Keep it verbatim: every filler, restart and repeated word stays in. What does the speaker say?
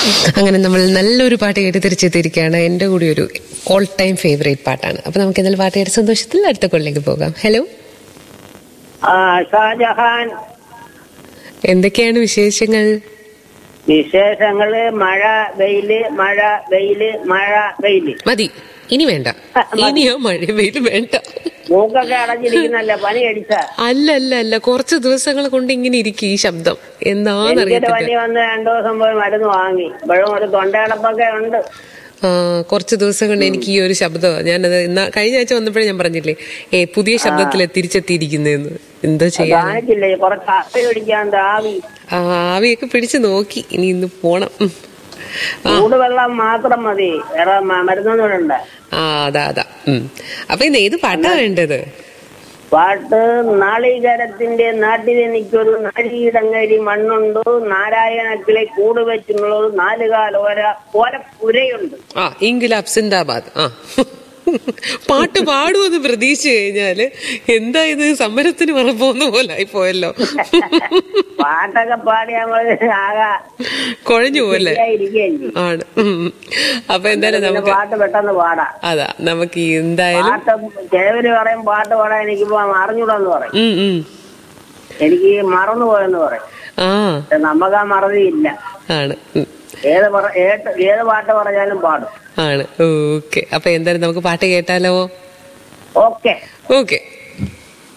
അങ്ങനെ നമ്മൾ നല്ലൊരു പാട്ട് കേട്ട് തിരിച്ചെത്തിയിരിക്കുകയാണ്. എൻ്റെ കൂടി ഒരു ഓൾ ടൈം ഫേവറേറ്റ് പാട്ടാണ്. അപ്പൊ നമുക്ക് എന്നാൽ പാട്ട് കേട്ട് സന്തോഷത്തിൽ അടുത്ത കൊള്ളിലേക്ക് പോകാം. ഹലോ ഷാജഹാൻ, എന്തൊക്കെയാണ് വിശേഷങ്ങൾ? വിശേഷങ്ങള് മഴ വെയില് മഴ വെയില് മഴ വെയില്. മതി, ഇനി വേണ്ട. ഇനിയോ മഴ വെയില് വേണ്ട. മൂക്കൊക്കെ അടഞ്ഞിരിക്കുന്നല്ല, പനി അടിച്ച. അല്ല അല്ല അല്ല കുറച്ച് ദിവസങ്ങൾ കൊണ്ട് ഇങ്ങനെ ഇരിക്കും ഈ ശബ്ദം. എനിക്കൊരു പനി വന്ന് രണ്ടു ദിവസം പോയി മരുന്ന് വാങ്ങി. ഇപ്പോഴും ഒരു തൊണ്ടയടപ്പൊക്കെ ഉണ്ട്. ആ കുറച്ച് ദിവസം കൊണ്ട് എനിക്ക് ഈ ഒരു ശബ്ദമാണ്. ഞാനത് എന്നാ കഴിഞ്ഞ ആഴ്ച വന്നപ്പോഴേ ഞാൻ പറഞ്ഞില്ലേ, ഏ പുതിയ ശബ്ദത്തില് തിരിച്ചെത്തിയിരിക്കുന്നതെന്ന്. എന്താ ചെയ്യാൻ, ആവിയൊക്കെ പിടിച്ചു നോക്കി. ഇനി ഇന്ന് പോണം. ചൂടുവെള്ളം മാത്രം മതി, വേറെ മരുന്നൊന്നും ഇടണ്ട. ആ അതാ അതാ. ഉം അപ്പൊ ഇന്ന് ഏത് പാട്ടാ വേണ്ടത്? പാട്ട് നാളികേരത്തിന്റെ നാട്ടിലെനിക്കൊരു നാഴിയിടങ്ങരി മണ്ണുണ്ട്, നാരായണക്കിളെ കൂട് വെച്ചുള്ളത് നാലുകാല ഓര ഓരപ്പുരയുണ്ട്. ആ ഇൻക്ലാബ് സിന്ദാബാദ്. ആ പാട്ട് പാടുമെന്ന് പ്രതീക്ഷിച്ചു കഴിഞ്ഞാല് എന്താ ഇത് സമരത്തിന് മറപ്പോന്ന പോലായി പോയല്ലോ. പാട്ടൊക്കെ പാടി നമ്മള് ആകാ കുഴഞ്ഞു പോലെ ആണ്. അപ്പൊ എന്തായാലും നമുക്ക് പാട്ട് പെട്ടെന്ന് പാടാം. അതാ നമുക്ക് എന്തായാലും കേവര് പറയും പാട്ട് പാടാൻ എനിക്കിപ്പോ അറിഞ്ഞൂടാന്ന് പറയും. എനിക്ക് മറന്നു പോയെന്ന് പറയും. ആ നമുക്ക് ആ മറവിയില്ല. ആണ്. ഏത് ഏത് പാട്ട് പറഞ്ഞാലും പാടും. ആണ്. ഓക്കെ. അപ്പൊ എന്തായാലും നമുക്ക് പാട്ട് കേട്ടാലോ? Okay okay.